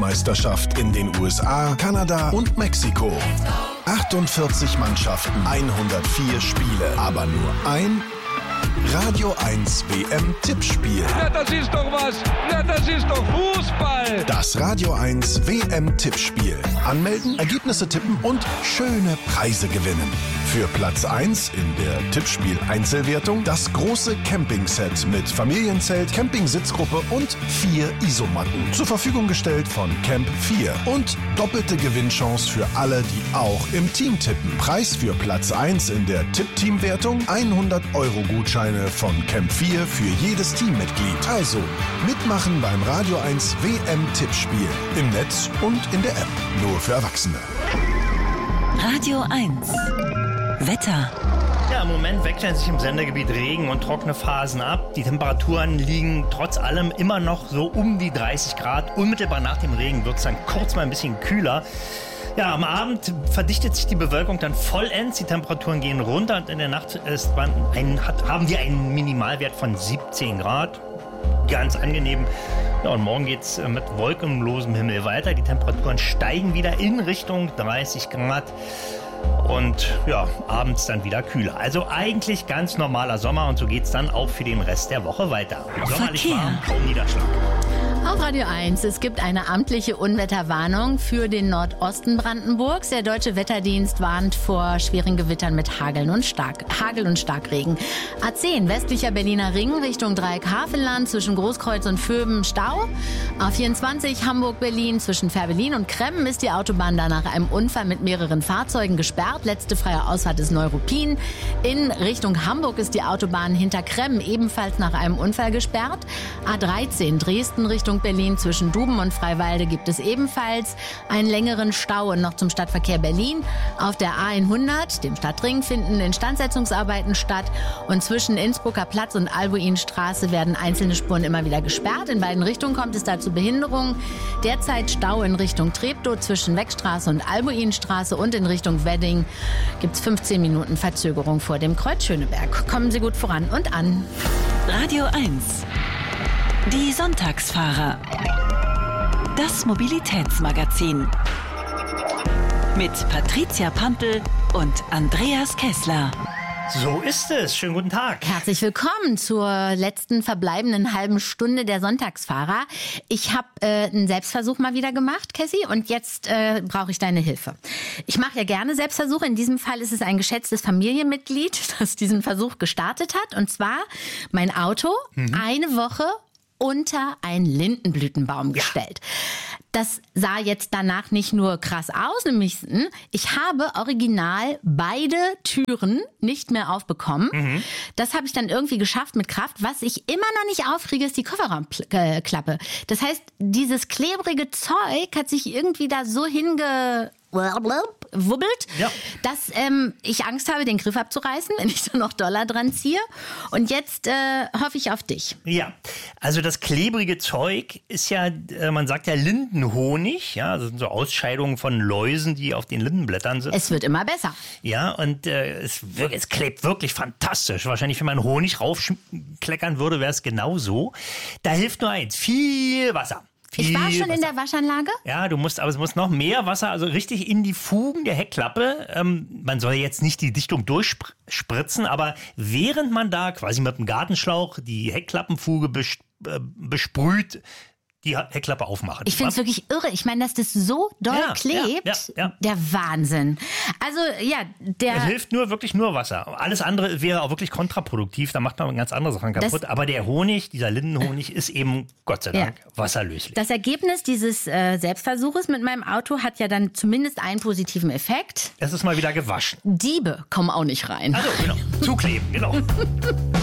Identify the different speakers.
Speaker 1: Weltmeisterschaft in den USA, Kanada und Mexiko. 48 Mannschaften, 104 Spiele, aber nur ein Radio 1 WM-Tippspiel.
Speaker 2: Na, das ist doch was. Na, das ist doch Fußball.
Speaker 1: Das Radio 1 WM-Tippspiel. Anmelden, Ergebnisse tippen und schöne Preise gewinnen. Für Platz 1 in der Tippspiel-Einzelwertung das große Campingset mit Familienzelt, Campingsitzgruppe und 4 Isomatten. Zur Verfügung gestellt von Camp 4. Und doppelte Gewinnchance für alle, die auch im Team tippen. Preis für Platz 1 in der Tipp-Team-Wertung 100-Euro-Gutscheine von Camp 4 für jedes Teammitglied. Also mitmachen beim Radio 1 WM-Tippspiel. Im Netz und in der App. Nur für Erwachsene.
Speaker 3: Radio 1 Wetter.
Speaker 4: Ja, im Moment wechseln sich im Sendegebiet Regen und trockene Phasen ab. Die Temperaturen liegen trotz allem immer noch so um die 30 Grad. Unmittelbar nach dem Regen wird es dann kurz mal ein bisschen kühler. Ja, am Abend verdichtet sich die Bewölkung dann vollends. Die Temperaturen gehen runter und in der Nacht haben wir einen Minimalwert von 17 Grad. Ganz angenehm. Ja, und morgen geht es mit wolkenlosem Himmel weiter. Die Temperaturen steigen wieder in Richtung 30 Grad. Und ja, abends dann wieder kühler. Also eigentlich ganz normaler Sommer und so geht es dann auch für den Rest der Woche weiter. Sommerlich warm, kaum Niederschlag.
Speaker 5: Auf Radio 1, es gibt eine amtliche Unwetterwarnung für den Nordosten Brandenburgs. Der Deutsche Wetterdienst warnt vor schweren Gewittern mit Hagel und Starkregen. A10, westlicher Berliner Ring Richtung Dreieck-Havelland zwischen Großkreuz und Vöben Stau. A24 Hamburg-Berlin zwischen Fährberlin und Kremmen ist die Autobahn da nach einem Unfall mit mehreren Fahrzeugen gesperrt. Letzte freie Ausfahrt ist Neuruppin. In Richtung Hamburg ist die Autobahn hinter Kremmen ebenfalls nach einem Unfall gesperrt. A13 Dresden Richtung Berlin zwischen Duben und Freiwalde gibt es ebenfalls einen längeren Stau. Und noch zum Stadtverkehr Berlin. Auf der A100, dem Stadtring, finden Instandsetzungsarbeiten statt. Und zwischen Innsbrucker Platz und Albuinstraße werden einzelne Spuren immer wieder gesperrt. In beiden Richtungen kommt es da zu Behinderungen. Derzeit Stau in Richtung Treptow zwischen Weckstraße und Albuinstraße und in Richtung Wedding gibt es 15 Minuten Verzögerung vor dem Kreuz Schöneberg. Kommen Sie gut voran und an.
Speaker 3: Radio 1 Die Sonntagsfahrer. Das Mobilitätsmagazin. Mit Patricia Pampel und Andreas Kessler.
Speaker 4: So ist es. Schönen guten Tag.
Speaker 5: Herzlich willkommen zur letzten verbleibenden halben Stunde der Sonntagsfahrer. Ich habe einen Selbstversuch mal wieder gemacht, Cassie, und jetzt brauche ich deine Hilfe. Ich mache ja gerne Selbstversuche. In diesem Fall ist es ein geschätztes Familienmitglied, das diesen Versuch gestartet hat. Und zwar mein Auto eine Woche unter einen Lindenblütenbaum gestellt. Das sah jetzt danach nicht nur krass aus, nämlich ich habe original beide Türen nicht mehr aufbekommen. Das habe ich dann irgendwie geschafft mit Kraft. Was ich immer noch nicht aufkriege, ist die Kofferraumklappe. Das heißt, dieses klebrige Zeug hat sich irgendwie da so wubbelt, dass ich Angst habe, den Griff abzureißen, wenn ich da noch Dollar dran ziehe. Und jetzt hoffe ich auf dich.
Speaker 4: Ja, also das klebrige Zeug ist ja, man sagt ja Lindenhonig, ja, das sind so Ausscheidungen von Läusen, die auf den Lindenblättern sind.
Speaker 5: Es wird immer besser.
Speaker 4: Ja, und es klebt wirklich fantastisch. Wahrscheinlich, wenn man Honig raufkleckern würde, wäre es genauso. Da hilft nur eins, viel Wasser.
Speaker 5: Ich war schon in der Waschanlage.
Speaker 4: Ja, aber es muss noch mehr Wasser, also richtig in die Fugen der Heckklappe. Man soll jetzt nicht die Dichtung durchspritzen, aber während man da quasi mit dem Gartenschlauch die Heckklappenfuge besprüht, die Heckklappe aufmachen.
Speaker 5: Ich finde es wirklich irre. Ich meine, dass das so doll klebt.
Speaker 4: Ja.
Speaker 5: Der Wahnsinn. Also, ja,
Speaker 4: Es hilft wirklich nur Wasser. Alles andere wäre auch wirklich kontraproduktiv. Da macht man ganz andere Sachen kaputt. Aber der Honig, dieser Lindenhonig, ist eben, Gott sei Dank, wasserlöslich.
Speaker 5: Das Ergebnis dieses Selbstversuches mit meinem Auto hat ja dann zumindest einen positiven Effekt.
Speaker 4: Es ist mal wieder gewaschen.
Speaker 5: Diebe kommen auch nicht rein.
Speaker 4: Also, genau. Zukleben, genau.